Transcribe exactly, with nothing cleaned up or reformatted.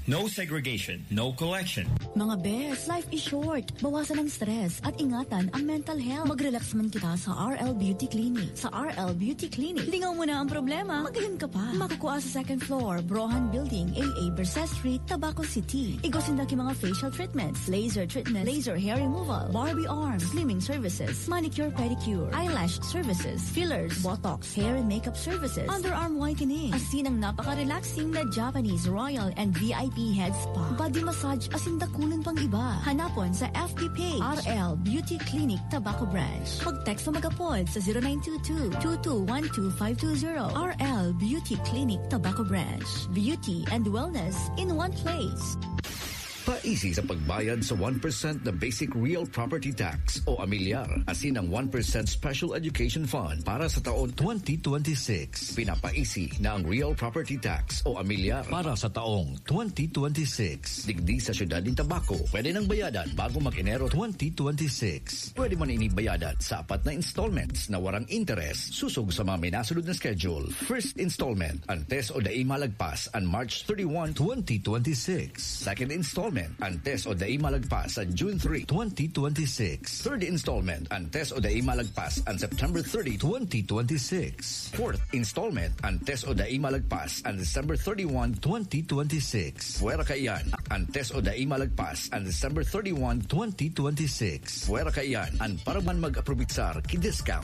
No segregation, no collection. Mga bes, life is short. Bawasan ang stress at ingatan ang mental health. Mag-relax man kita sa R L Beauty Clinic. Sa R L Beauty Clinic, lingaw mo na ang problema, magaling ka pa. Makukuha sa second floor, Brohan Building, A A Berset Street, Tabaco City. Igosin na ki mga facial treatments, laser treatment, laser hair removal, Barbie arms, slimming services, manicure pedicure, eyelash services, fillers, botox, hair and makeup services, underarm whitening, asin ang napaka-relaxing na Japanese, Royal and V I P head spa, body massage asin dakulan pang iba. Hanapon sa F B page R L Beauty Clinic Tabaco Branch. Mag-text o mag-apod sa zero nine two two, two two one two five two zero. R L Beauty Clinic Tabaco Branch. Beauty and wellness in one place. Pa-easy sa pagbayad sa one percent na Basic Real Property Tax o amilyar, asin ang one percent Special Education Fund para sa taon twenty twenty-six. Pinapa-easy na ang Real Property Tax o amilyar para sa taong twenty twenty-six. Digdi sa siyudad ng Tabaco, pwede nang bayadan bago mag-Enero twenty twenty-six. Pwede man inibayadan sa apat na installments na warang interest susog sa mga minasunod na schedule. First installment, antes o dai malagpas ang March thirty-first, twenty twenty-six. Second installment, antes o dai malagpas ang June third, twenty twenty-six. Third installment, antes o dai malagpas ang September thirtieth, twenty twenty-six. Fourth installment, antes o dai malagpas ang December thirty-first, twenty twenty-six. Fuera kaiyan, antes o dai malagpas ang December thirty-first, twenty twenty-six. Fuera kaiyan, ang para man mag-aprobitsar ki-discount